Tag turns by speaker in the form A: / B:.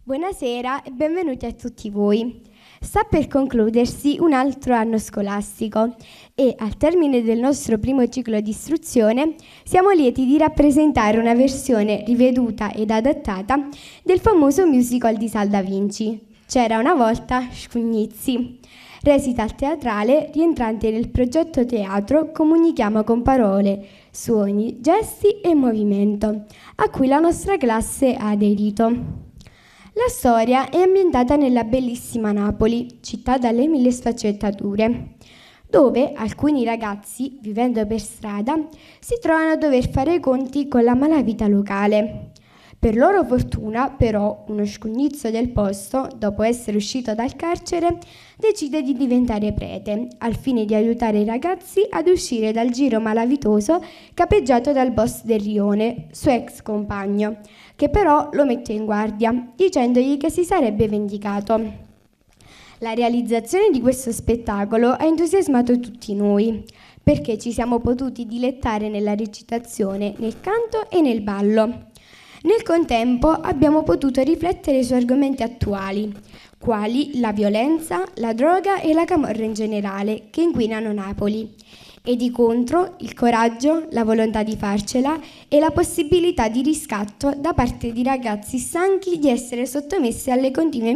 A: Buonasera e benvenuti a tutti voi. Sta per concludersi un altro anno scolastico e al termine del nostro primo ciclo di istruzione siamo lieti di rappresentare una versione riveduta ed adattata del famoso musical di Salda Vinci. C'era una volta Scugnizzi, recital teatrale rientrante nel progetto teatro Comunichiamo con parole, suoni, gesti e movimento, a cui la nostra classe ha aderito. La storia è ambientata nella bellissima Napoli, città dalle mille sfaccettature, dove alcuni ragazzi, vivendo per strada, si trovano a dover fare i conti con la malavita locale. Per loro fortuna, però, uno scugnizzo del posto, dopo essere uscito dal carcere, decide di diventare prete, al fine di aiutare i ragazzi ad uscire dal giro malavitoso capeggiato dal boss del rione, suo ex compagno, che però lo mette in guardia, dicendogli che si sarebbe vendicato. La realizzazione di questo spettacolo ha entusiasmato tutti noi, perché ci siamo potuti dilettare nella recitazione, nel canto e nel ballo. Nel contempo abbiamo potuto riflettere su argomenti attuali, quali la violenza, la droga e la camorra in generale, che inquinano Napoli, e di contro il coraggio, la volontà di farcela e la possibilità di riscatto da parte di ragazzi stanchi di essere sottomessi alle continue